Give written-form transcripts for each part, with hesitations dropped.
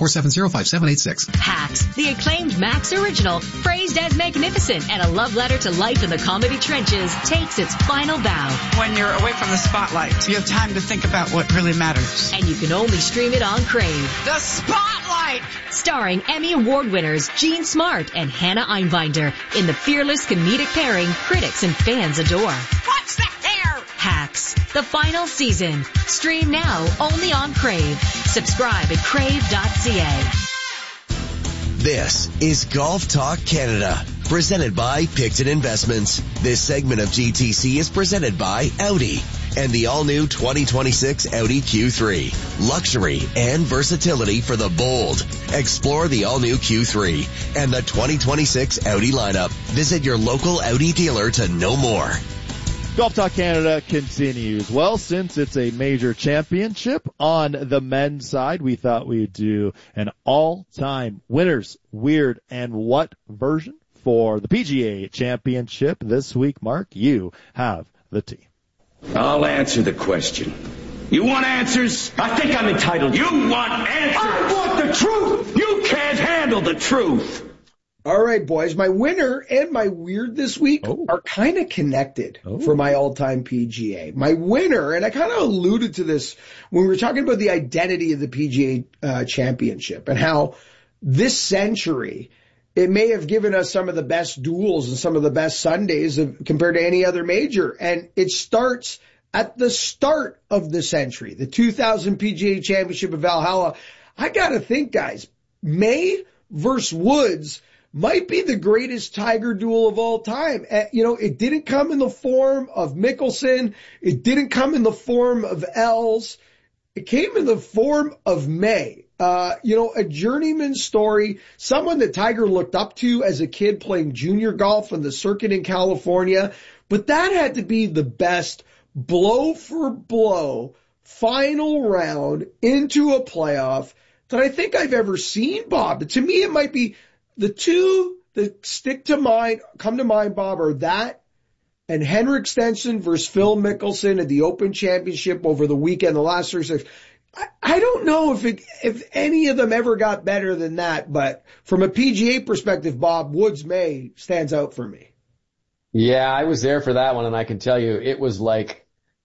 470-5786. Hacks, the acclaimed Max original, praised as magnificent and a love letter to life in the comedy trenches, takes its final bow. When you're away from the spotlight, you have time to think about what really matters. And you can only stream it on Crave. The Spotlight! Starring Emmy Award winners Jean Smart and Hannah Einbinder in the fearless comedic pairing critics and fans adore. What's the hair? Hacks, the final season. Stream now only on Crave. Subscribe at crave.ca. This is Golf Talk Canada, presented by Picton Investments. This segment of GTC is presented by Audi and the all-new 2026 Audi Q3. Luxury and versatility for the bold. Explore the all-new Q3 and the 2026 Audi lineup. Visit your local Audi dealer to know more. Golf Talk Canada continues. Well, since it's a major championship on the men's side, we thought we'd do an all-time winners, weird, and what version for the PGA Championship this week. Mark, you have the tee. I'll answer the question. You want answers? I think I'm entitled. You want answers? I want the truth! You can't handle the truth! All right, boys. My winner and my weird this week are kind of connected for my all-time PGA. My winner, and I kind of alluded to this when we were talking about the identity of the PGA Championship and how this century it may have given us some of the best duels and some of the best Sundays compared to any other major. And it starts at the start of the century, the 2000 PGA Championship of Valhalla. I got to think, guys, May versus Woods might be the greatest Tiger duel of all time. It didn't come in the form of Mickelson. It didn't come in the form of Els. It came in the form of May. A journeyman story, someone that Tiger looked up to as a kid playing junior golf on the circuit in California. But that had to be the best blow for blow final round into a playoff that I think I've ever seen, Bob. To me, it might be the two that come to mind, Bob, are that and Henrik Stenson versus Phil Mickelson at the Open Championship over the weekend, the last 36. I don't know if any of them ever got better than that, but from a PGA perspective, Bob, Woods May stands out for me. Yeah, I was there for that one, and I can tell you it was like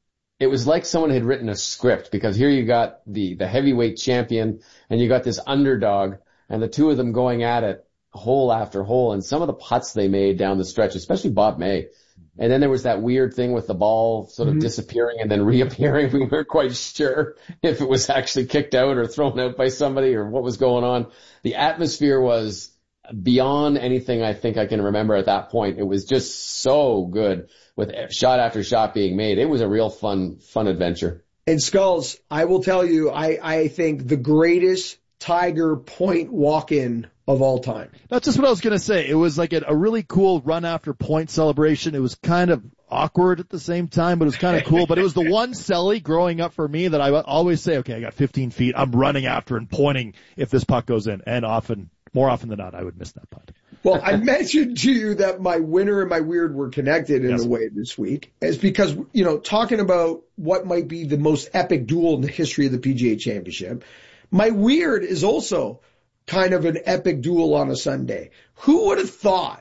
someone had written a script, because here you got the heavyweight champion and you got this underdog, and the two of them going at it hole after hole, and some of the putts they made down the stretch, especially Bob May. And then there was that weird thing with the ball sort of disappearing and then reappearing. We weren't quite sure if it was actually kicked out or thrown out by somebody or what was going on. The atmosphere was beyond anything I think I can remember at that point. It was just so good with shot after shot being made. It was a real fun adventure. And Skulls, I will tell you, I think the greatest Tiger point walk-in of all time. That's just what I was going to say. It was like a really cool run after point celebration. It was kind of awkward at the same time, but it was kind of cool. But it was the one celly growing up for me that I always say, okay, I got 15 feet. I'm running after and pointing if this puck goes in. And more often than not, I would miss that putt. Well, I mentioned to you that my winner and my weird were connected in a way this week. It's because, talking about what might be the most epic duel in the history of the PGA Championship, my weird is also kind of an epic duel on a Sunday. Who would have thought,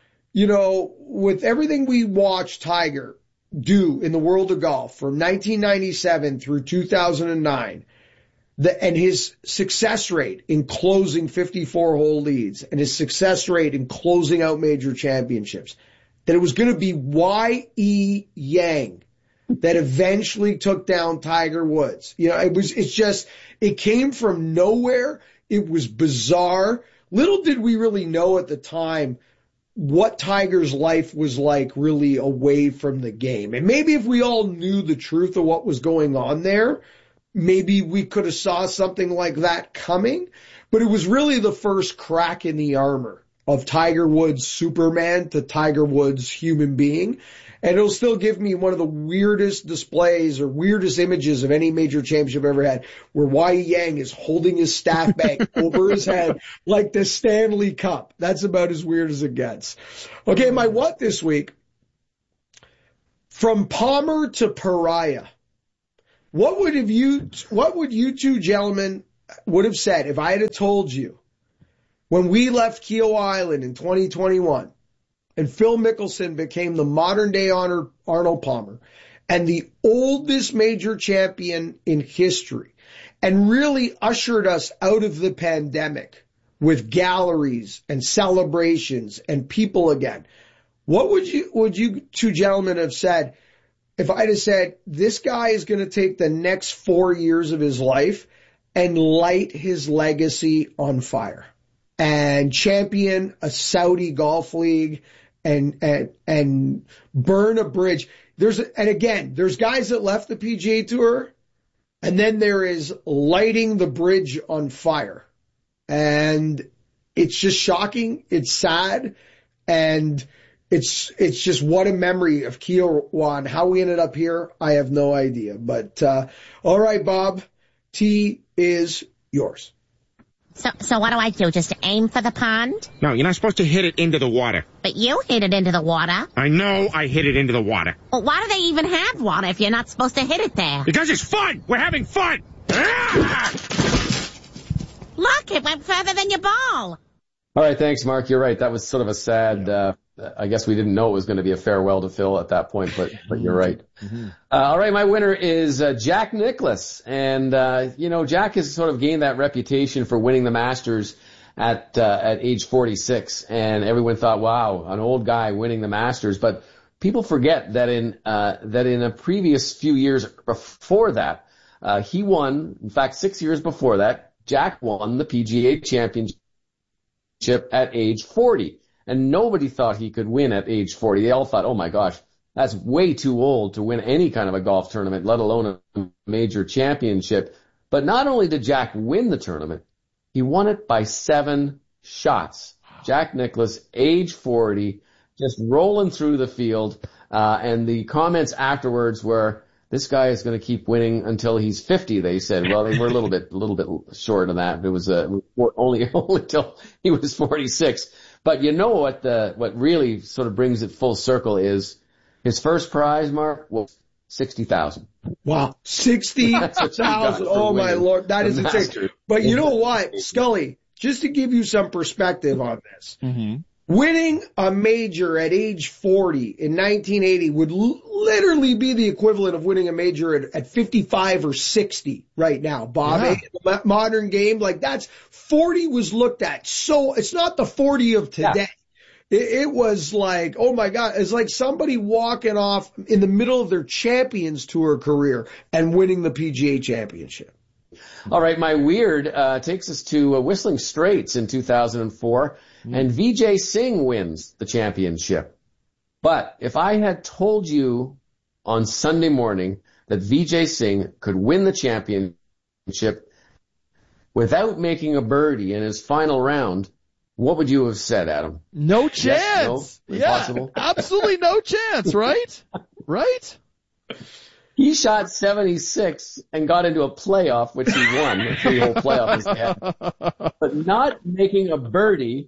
with everything we watched Tiger do in the world of golf from 1997 through 2009, and his success rate in closing 54-hole leads and his success rate in closing out major championships, that it was going to be Y.E. Yang that eventually took down Tiger Woods. It came from nowhere. It was bizarre. Little did we really know at the time what Tiger's life was like really away from the game. And maybe if we all knew the truth of what was going on there, maybe we could have saw something like that coming. But it was really the first crack in the armor of Tiger Woods Superman to Tiger Woods human being. And it'll still give me one of the weirdest displays or weirdest images of any major championship I've ever had, where Y.E. Yang is holding his staff bag over his head like the Stanley Cup. That's about as weird as it gets. Okay, my what this week? From Palmer to Pariah. What would you two gentlemen would have said, if I had told you when we left Kiowa Island in 2021 and Phil Mickelson became the modern day Arnold Palmer and the oldest major champion in history and really ushered us out of the pandemic with galleries and celebrations and people again, what would you two gentlemen have said if I'd have said, this guy is going to take the next 4 years of his life and light his legacy on fire and champion a Saudi golf league and burn a bridge? There's guys that left the PGA Tour, and then there is lighting the bridge on fire. And it's just shocking. It's sad. And it's just what a memory of Kiowa and how we ended up here. I have no idea. But, all right, Bob, T is yours. So what do I do? Just aim for the pond? No, you're not supposed to hit it into the water. But you hit it into the water. I know I hit it into the water. Well, why do they even have water if you're not supposed to hit it there? Because it's fun! We're having fun! Ah! Look, it went further than your ball. All right, thanks, Mark. You're right. That was sort of a sad, I guess we didn't know it was going to be a farewell to Phil at that point, but you're right. Mm-hmm. All right, my winner is Jack Nicklaus. And, Jack has sort of gained that reputation for winning the Masters at age 46. And everyone thought, wow, an old guy winning the Masters. But people forget that in a previous few years before that, he won, in fact, 6 years before that, Jack won the PGA Championship at age 40. And nobody thought he could win at age 40. They all thought, oh my gosh, that's way too old to win any kind of a golf tournament, let alone a major championship. But not only did Jack win the tournament, he won it by 7 shots. Jack Nicklaus, age 40, just rolling through the field. And the comments afterwards were, this guy is going to keep winning until he's 50, they said. Well, they were a little bit short of that. It was only till he was 46. But you know what really sort of brings it full circle is his first prize, Mark, was $60,000. Wow. 60,000. Oh my Lord. That is insane. But you know what, Scully, just to give you some perspective on this, winning a major at age 40 in 1980 would literally be the equivalent of winning a major at 55 or 60 right now, Bob. Yeah. The modern game, like 40 was looked at. So it's not the 40 of today. Yeah. It was like, oh my God, it's like somebody walking off in the middle of their Champions Tour career and winning the PGA Championship. All right, my weird takes us to Whistling Straits in 2004. And Vijay Singh wins the championship. But if I had told you on Sunday morning that Vijay Singh could win the championship without making a birdie in his final round, what would you have said, Adam? No chance. Yes, no? Impossible? Yeah, absolutely no chance, right? Right? He shot 76 and got into a playoff, which he won, a 3-hole playoff as he had. But not making a birdie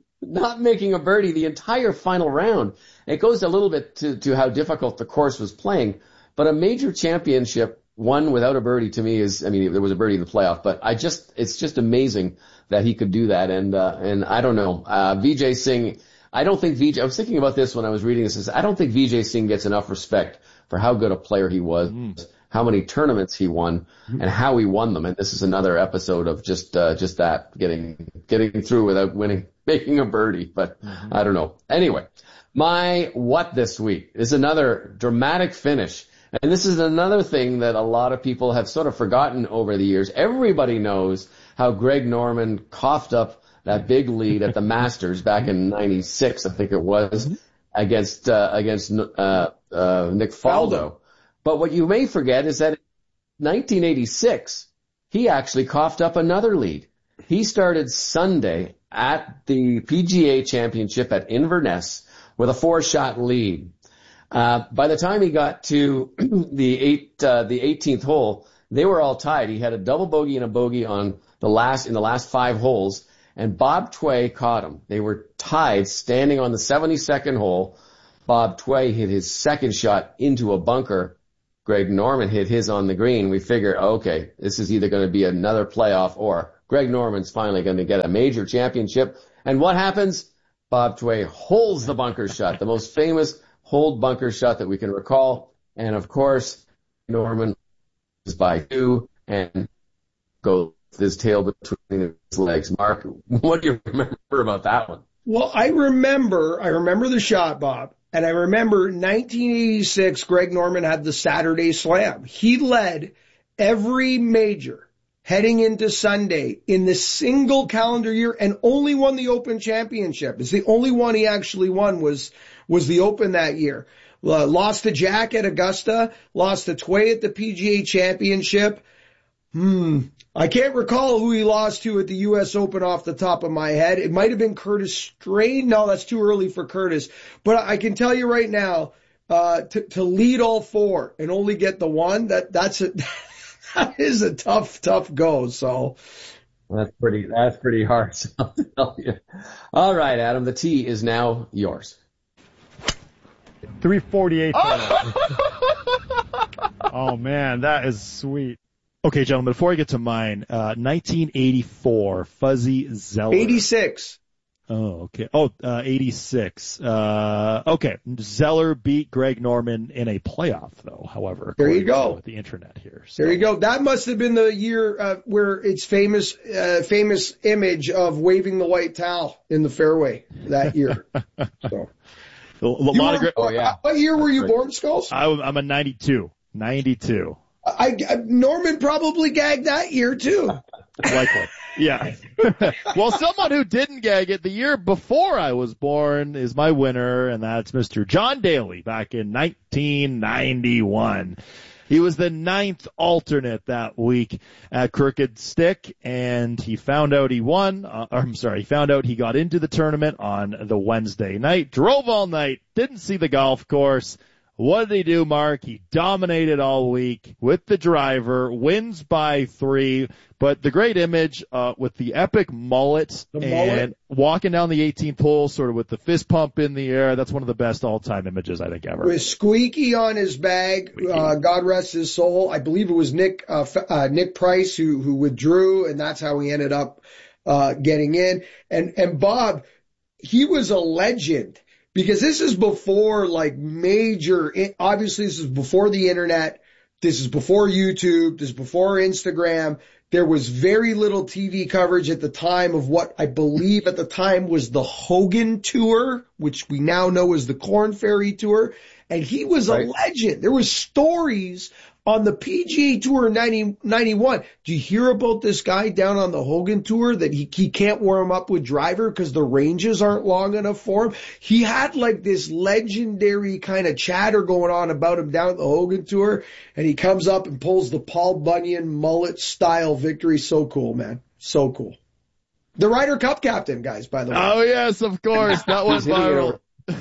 the entire final round. It goes a little bit to how difficult the course was playing. But a major championship won without a birdie to me there was a birdie in the playoff, but it's just amazing that he could do that. And I don't know, Vijay Singh, I was thinking about this when I was reading this, I don't think Vijay Singh gets enough respect for how good a player he was, how many tournaments he won, and how he won them. And this is another episode of just that, getting through without making a birdie. But I don't know. Anyway, my what this week is another dramatic finish. And this is another thing that a lot of people have sort of forgotten over the years. Everybody knows how Greg Norman coughed up that big lead at the Masters back in 96, I think it was, against Nick Faldo. But what you may forget is that in 1986, he actually coughed up another lead. He started Sunday at the PGA Championship at Inverness with a 4-shot lead. By the time he got to the 18th hole, they were all tied. He had a double bogey and a bogey in the last 5 holes, and Bob Tway caught him. They were tied, standing on the 72nd hole. Bob Tway hit his second shot into a bunker. Greg Norman hit his on the green. We figured, okay, this is either going to be another playoff or Greg Norman's finally going to get a major championship. And what happens? Bob Tway holds the bunker shut, the most famous hold bunker shot that we can recall. And of course, Norman is by 2 and goes with his tail between his legs. Mark, what do you remember about that one? Well, I remember the shot, Bob. And I remember 1986, Greg Norman had the Saturday Slam. He led every major heading into Sunday in the single calendar year and only won the Open Championship. It's the only one he actually won was the Open that year. Lost to Jack at Augusta, lost to Tway at the PGA Championship. I can't recall who he lost to at the U.S. Open off the top of my head. It might have been Curtis Strain. No, that's too early for Curtis. But I can tell you right now, to lead all 4 and only get the 1, that is a tough go. So that's pretty hard. So I'll tell you. All right, Adam, the tee is now yours. 348. Oh man, that is sweet. Okay, gentlemen, before I get to mine, 1984, Fuzzy Zeller. 86. Oh, okay. 86. Okay. Zeller beat Greg Norman in a playoff, though, however. There you go. With the internet here. So. There you go. That must have been the year where it's famous image of waving the white towel in the fairway that year. So. What year were you born, Skulls? I'm a 92. 92. Norman probably gagged that year too. Likely. Yeah. Well, someone who didn't gag it the year before I was born is my winner, and that's Mr. John Daly back in 1991. He was the 9th alternate that week at Crooked Stick, and he found out he won. He found out he got into the tournament on the Wednesday night, drove all night, didn't see the golf course. What did he do, Mark? He dominated all week with the driver, wins by 3, but the great image with the epic mullet and walking down the 18th hole sort of with the fist pump in the air, that's one of the best all-time images I think ever. With Squeaky on his bag, God rest his soul. I believe it was Nick Price who withdrew, and that's how he ended up getting in. And Bob, he was a legend. Because this is before obviously this is before the internet, this is before YouTube, this is before Instagram. There was very little TV coverage at the time of what I believe at the time was the Hogan Tour, which we now know is the Korn Ferry Tour. And he was a legend. There was stories on the PGA Tour in 91. Do you hear about this guy down on the Hogan Tour that he can't warm up with driver because the ranges aren't long enough for him? He had like this legendary kind of chatter going on about him down at the Hogan Tour, and he comes up and pulls the Paul Bunyan mullet style victory. So cool, man. So cool. The Ryder Cup captain, guys, by the way. Oh, yes, of course. That went viral.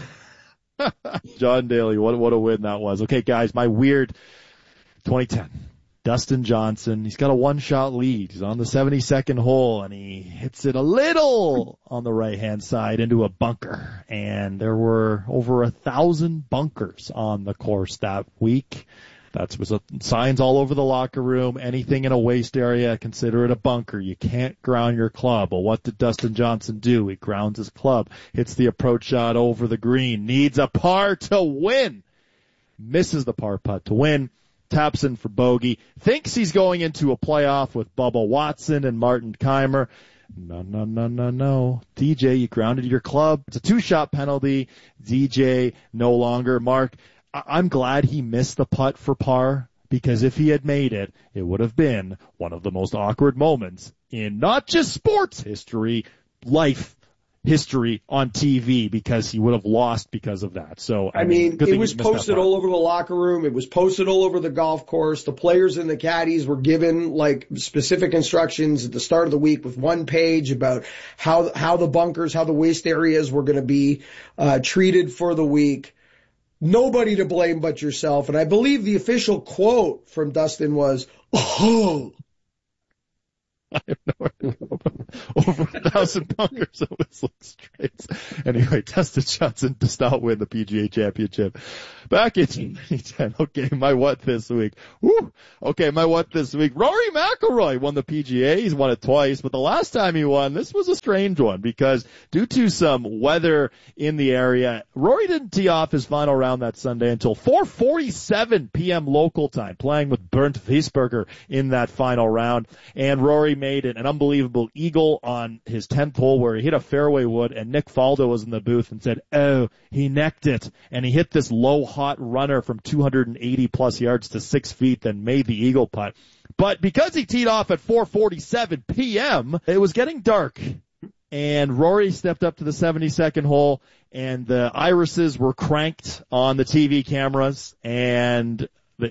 John Daly, what a win that was. Okay, guys, my weird 2010. Dustin Johnson, he's got a 1-shot lead. He's on the 72nd hole, and he hits it a little on the right-hand side into a bunker. And there were over 1,000 bunkers on the course that week. That was signs all over the locker room. Anything in a waste area, consider it a bunker. You can't ground your club. Well, what did Dustin Johnson do? He grounds his club, hits the approach shot over the green, needs a par to win, misses the par putt to win, taps in for bogey, thinks he's going into a playoff with Bubba Watson and Martin Keimer. No. DJ, you grounded your club. It's a 2-shot penalty. DJ, no longer. Mark, I'm glad he missed the putt for par, because if he had made it, it would have been one of the most awkward moments in not just sports history, life history on TV, because he would have lost because of that. So, I mean it was posted all over the locker room. It was posted all over the golf course. The players and the caddies were given like specific instructions at the start of the week with one page about how the bunkers, how the waste areas were going to be treated for the week. Nobody to blame but yourself. And I believe the official quote from Dustin was, "Oh." I have no idea. Over 1,000 bunkers at Whistling Straits. Anyway, Dustin Johnson does not win the PGA Championship. Back in 2010. Okay, my what this week? Woo. Okay, my what this week? Rory McIlroy won the PGA. He's won it twice, but the last time he won, this was a strange one because due to some weather in the area, Rory didn't tee off his final round that Sunday until 4:47 p.m. local time, playing with Bernd Wiesberger in that final round. And Rory made an unbelievable eagle on his 10th hole where he hit a fairway wood, and Nick Faldo was in the booth and said, oh, he necked it. And he hit this low, hot runner from 280 plus yards to 6 feet, then made the eagle putt. But because he teed off at 4:47 p.m., it was getting dark. And Rory stepped up to the 72nd hole, and the irises were cranked on the TV cameras, and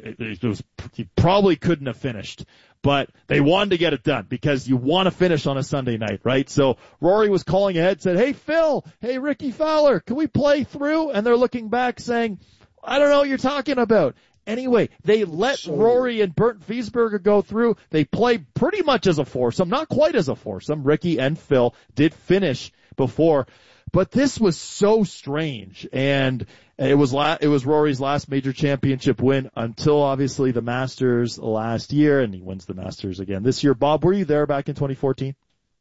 he probably couldn't have finished. But they wanted to get it done because you want to finish on a Sunday night, right? So Rory was calling ahead, said, hey, Phil, hey, Ricky Fowler, can we play through? And they're looking back saying, I don't know what you're talking about. Anyway, they let Rory and Bernd Wiesberger go through. They played pretty much as a foursome, not quite as a foursome. Ricky and Phil did finish before, but this was so strange. And it was Rory's last major championship win until obviously the Masters last year, and he wins the Masters again this year. Bob, were you there back in 2014?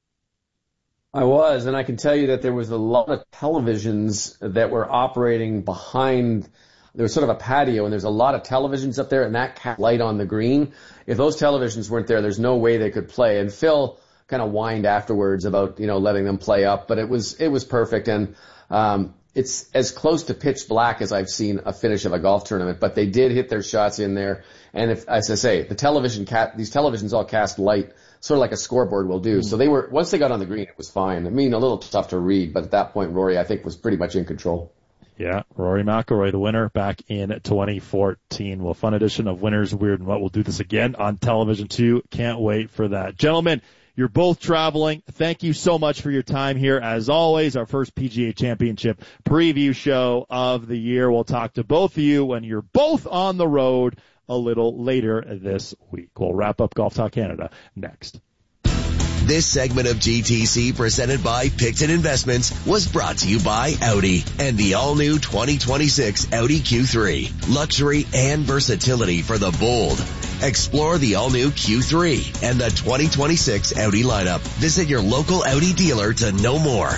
I was, and I can tell you that there was a lot of televisions that were operating behind. There was sort of a patio, and there's a lot of televisions up there, and that cast light on the green. If those televisions weren't there, there's no way they could play. And Phil kind of whined afterwards about, letting them play up, but it was perfect. And it's as close to pitch black as I've seen a finish of a golf tournament, but they did hit their shots in there. And as I say, these televisions all cast light, sort of like a scoreboard will do. So once they got on the green, it was fine. I mean, a little tough to read, but at that point, Rory, I think, was pretty much in control. Yeah, Rory McIlroy, the winner back in 2014. Well, fun edition of Winners Weird and What. We'll do this again on television too. Can't wait for that. Gentlemen, you're both traveling. Thank you so much for your time here. As always, our first PGA Championship preview show of the year. We'll talk to both of you when you're both on the road a little later this week. We'll wrap up Golf Talk Canada next. This segment of GTC presented by Picton Investments was brought to you by Audi and the all-new 2026 Audi Q3. Luxury and versatility for the bold. Explore the all-new Q3 and the 2026 Audi lineup. Visit your local Audi dealer to know more.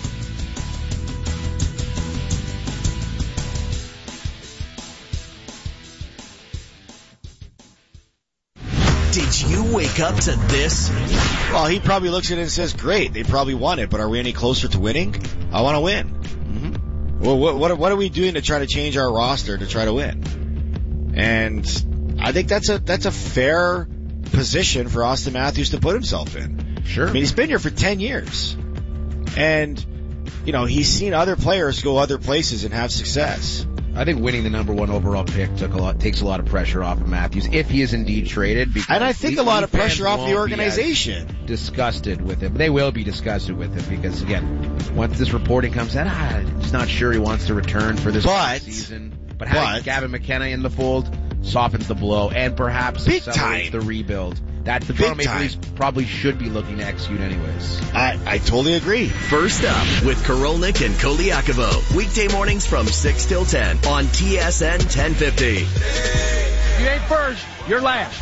Did you wake up to this? Well, he probably looks at it and says, great, they probably won it, but are we any closer to winning? I want to win. Mm-hmm. Well, what are we doing to try to change our roster to try to win? And I think that's a fair position for Austin Matthews to put himself in. Sure. I mean, he's been here for 10 years. And, he's seen other players go other places and have success. I think winning the number one overall pick takes a lot of pressure off of Matthews if he is indeed traded. And I think a lot of pressure off the organization. Disgusted with him. They will be disgusted with him because, again, once this reporting comes out, he's not sure he wants to return for this season. But having Gavin McKenna in the fold softens the blow and perhaps accelerates the rebuild. That's the Toronto Maple Leafs probably should be looking to execute anyways. I totally agree. First up with Korolnik and Koliakovo. Weekday mornings from 6 till 10 on TSN 1050. You ain't first, you're last.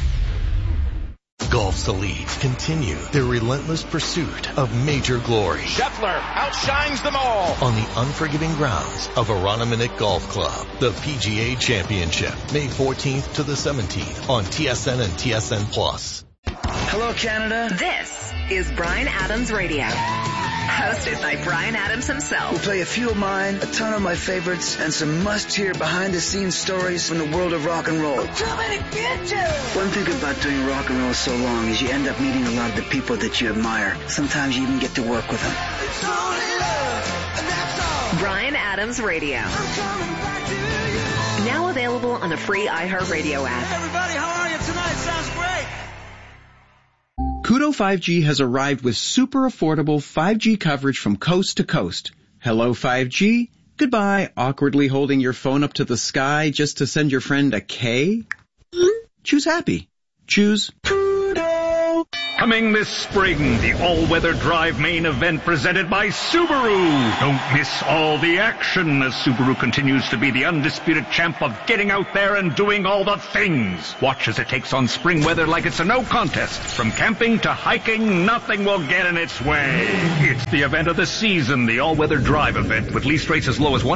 Golf's elite continue their relentless pursuit of major glory. Scheffler outshines them all. On the unforgiving grounds of Aroniminick Golf Club, the PGA Championship, May 14th to the 17th on TSN and TSN Plus. Hello, Canada. This is Bryan Adams Radio. Hosted by Bryan Adams himself. We'll play a few of mine, a ton of my favorites, and some must-hear behind-the-scenes stories from the world of rock and roll. I'm coming to get you! One thing about doing rock and roll so long is you end up meeting a lot of the people that you admire. Sometimes you even get to work with them. It's only love, and that's all. Bryan Adams Radio. I'm coming back to you. Now available on the free iHeartRadio app. Hey, everybody, how are you tonight? Sounds great. Koodo 5G has arrived with super affordable 5G coverage from coast to coast. Hello 5G. Goodbye, awkwardly holding your phone up to the sky just to send your friend a K. Choose happy. Choose Koodo. Coming this spring, the all-weather drive main event presented by Subaru. Don't miss all the action as Subaru continues to be the undisputed champ of getting out there and doing all the things. Watch as it takes on spring weather like it's a no contest. From camping to hiking, nothing will get in its way. It's the event of the season, the all-weather drive event, with lease rates as low as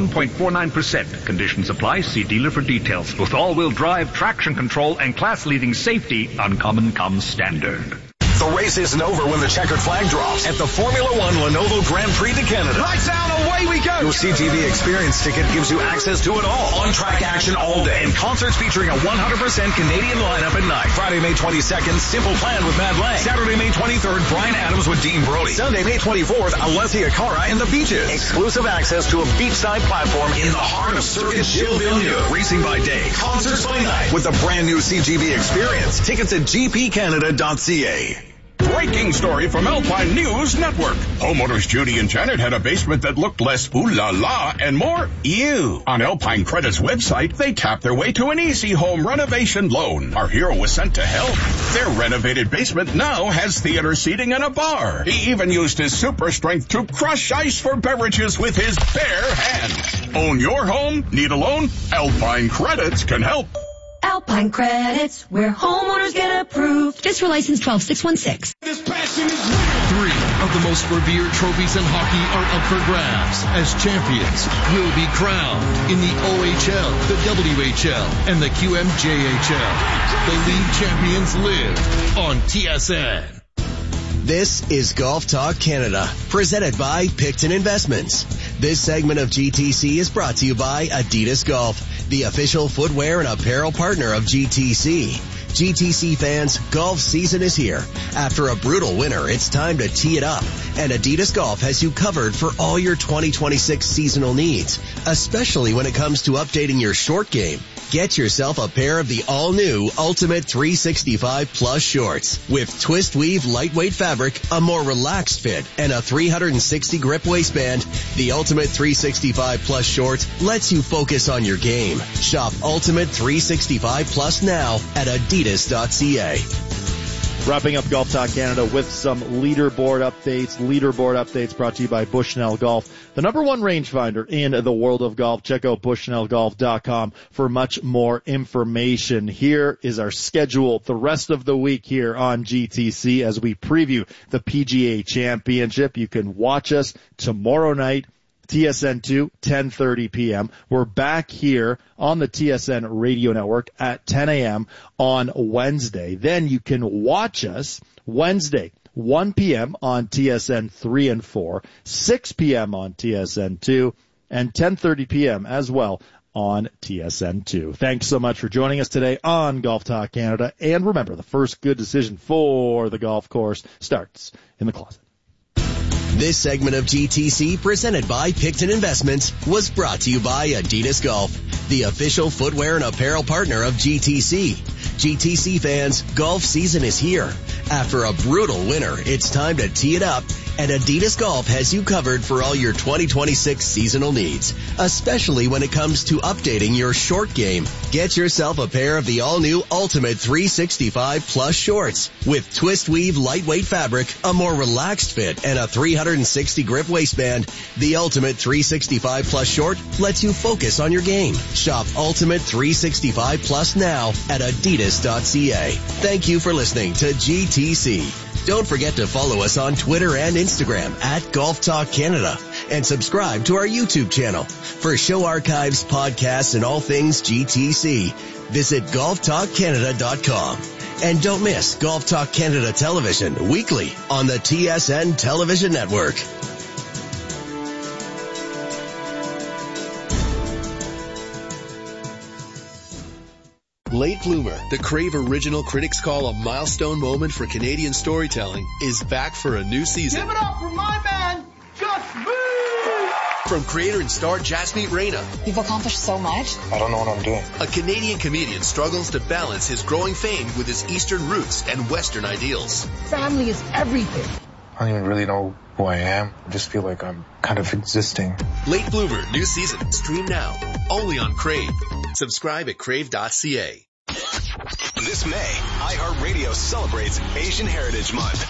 1.49%. Conditions apply. See dealer for details. With all-wheel drive, traction control, and class-leading safety, Uncommon comes standard. The race isn't over when the checkered flag drops at the Formula One Lenovo Grand Prix de Canada. Lights out, away we go! Your CTV experience ticket gives you access to it all. On-track action all day. And concerts featuring a 100% Canadian lineup at night. Friday, May 22nd, Simple Plan with Mad Lang. Saturday, May 23rd, Bryan Adams with Dean Brody. Sunday, May 24th, Alessia Cara and the Beaches. Exclusive access to a beachside platform in the heart of Circuit Gilles Villeneuve. Racing by day, concerts by night. With the brand new CGV experience. Tickets at gpcanada.ca. Breaking story from Alpine News Network. Homeowners Judy and Janet had a basement that looked less ooh la la and more ew. On Alpine Credit's website, they tapped their way to an easy home renovation loan. Our hero was sent to help. Their renovated basement now has theater seating and a bar. He even used his super strength to crush ice for beverages with his bare hands. Own your home? Need a loan? Alpine Credits can help. Alpine Credits, where homeowners get approved. Just for license 12616. This passion is real. 3 of the most revered trophies in hockey are up for grabs as champions will be crowned in the OHL, the WHL, and the QMJHL. The league champions live on TSN. This is Golf Talk Canada, presented by Picton Investments. This segment of GTC is brought to you by Adidas Golf, the official footwear and apparel partner of GTC. GTC fans, golf season is here. After a brutal winter, it's time to tee it up. And Adidas Golf has you covered for all your 2026 seasonal needs, especially when it comes to updating your short game. Get yourself a pair of the all-new Ultimate 365 Plus shorts with twist weave lightweight fabric, a more relaxed fit, and a 360 grip waistband. The Ultimate 365 Plus shorts lets you focus on your game. Shop Ultimate 365 Plus now at adidas.ca. Wrapping up Golf Talk Canada with some leaderboard updates. Leaderboard updates brought to you by Bushnell Golf, the number one rangefinder in the world of golf. Check out bushnellgolf.com for much more information. Here is our schedule the rest of the week here on GTC as we preview the PGA Championship. You can watch us tomorrow night, TSN2, 10:30 p.m. We're back here on the TSN radio network at 10 a.m. on Wednesday. Then you can watch us Wednesday, 1 p.m. on TSN 3 and 4, 6 p.m. on TSN 2, and 10:30 p.m. as well on TSN 2. Thanks so much for joining us today on Golf Talk Canada. And remember, the first good decision for the golf course starts in the closet. This segment of GTC, presented by Picton Investments, was brought to you by Adidas Golf, the official footwear and apparel partner of GTC. GTC fans, golf season is here. After a brutal winter, it's time to tee it up, and Adidas Golf has you covered for all your 2026 seasonal needs, especially when it comes to updating your short game. Get yourself a pair of the all-new Ultimate 365 Plus shorts with twist weave lightweight fabric, a more relaxed fit, and a 360 grip waistband. The Ultimate 365 Plus short lets you focus on your game. Shop Ultimate 365 Plus now at adidas.ca. Thank you for listening to GTC. Don't forget to follow us on Twitter and Instagram at Golf Talk Canada and subscribe to our YouTube channel. For show archives, podcasts, and all things GTC, visit golftalkcanada.com. And don't miss Golf Talk Canada Television weekly on the TSN Television Network. Late Bloomer, the Crave original critics call a milestone moment for Canadian storytelling, is back for a new season. Give it up for my man, Gus Boo! From creator and star Jasmeet Reyna. You've accomplished so much. I don't know what I'm doing. A Canadian comedian struggles to balance his growing fame with his Eastern roots and Western ideals. Family is everything. I don't even really know who I am. I just feel like I'm kind of existing. Late Bloomer, new season. Stream now. Only on Crave. Subscribe at crave.ca. This May, iHeartRadio celebrates Asian Heritage Month.